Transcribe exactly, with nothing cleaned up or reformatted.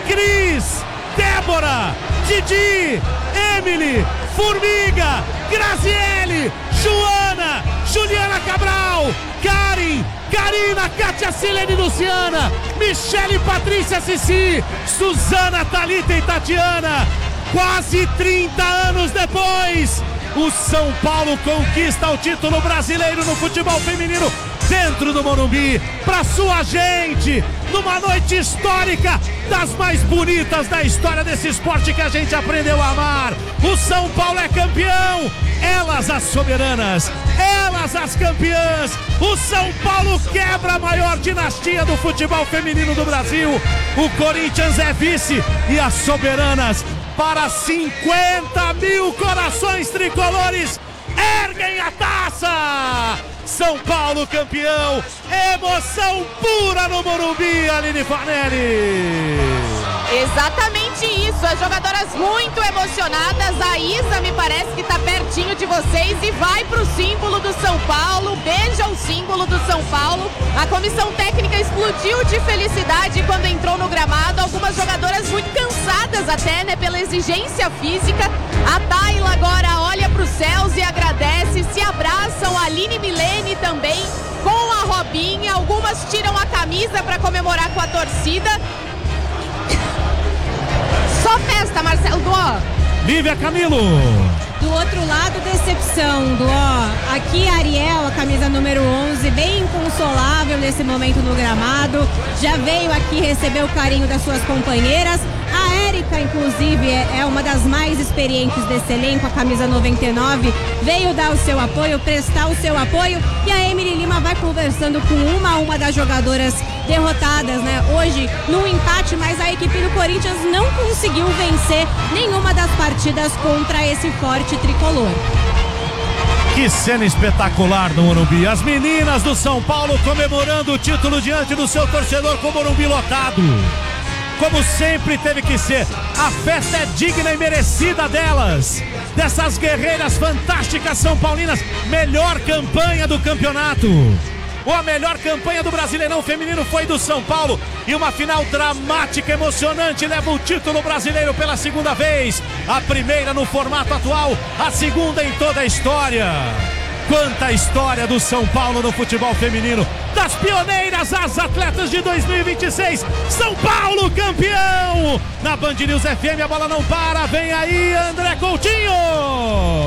Cris, Débora, Didi, Emily, Formiga, Graziele, Joana, Juliana Cabral, Karen, Karina, Kátia, Silene, Luciana, Michele, Patrícia, Cici, Suzana, Thalita e Tatiana. Quase trinta anos depois, o São Paulo conquista o título brasileiro no futebol feminino dentro do Morumbi, pra sua gente, numa noite histórica, das mais bonitas da história desse esporte que a gente aprendeu a amar. O São Paulo é campeão, elas as soberanas, elas as campeãs. O São Paulo quebra a maior dinastia do futebol feminino do Brasil. O Corinthians é vice e as soberanas, para cinquenta mil corações tricolores, erguem a taça! São Paulo campeão, emoção pura no Morumbi, Aline Fanelli. Exatamente isso, as jogadoras muito emocionadas. A Isa me parece que está pertinho de vocês e vai para o símbolo do São Paulo, beija o símbolo do São Paulo. A comissão técnica explodiu de felicidade quando entrou no gramado. Algumas jogadoras muito cansadas até, né, pela exigência física. A Tayla agora olha para os céus e agradece, se abraçam. A Aline e Milene também com a Robinha. Algumas tiram a camisa para comemorar com a torcida. Só festa, Marcelo Duó. Lívia Camilo. Do outro lado, decepção, Duó. Aqui a Ariel, a camisa número onze, bem inconsolável nesse momento no gramado. Já veio aqui receber o carinho das suas companheiras. A Érica, inclusive, é uma das mais experientes desse elenco, a camisa noventa e nove, veio dar o seu apoio, prestar o seu apoio, e a Emily Lima vai conversando com uma a uma das jogadoras derrotadas, né? Hoje, num empate, mas a equipe do Corinthians não conseguiu vencer nenhuma das partidas contra esse forte tricolor. Que cena espetacular no Morumbi. As meninas do São Paulo comemorando o título diante do seu torcedor com o Morumbi lotado. Como sempre teve que ser. A festa é digna e merecida delas, dessas guerreiras fantásticas são paulinas. Melhor campanha do campeonato, ou a melhor campanha do Brasileirão feminino foi do São Paulo, e uma final dramática, emocionante, leva o título brasileiro pela segunda vez, a primeira no formato atual, a segunda em toda a história. Quanta história do São Paulo no futebol feminino, das pioneiras às atletas de dois mil e vinte e seis, São Paulo campeão! Na Band News F M a bola não para, vem aí André Coutinho!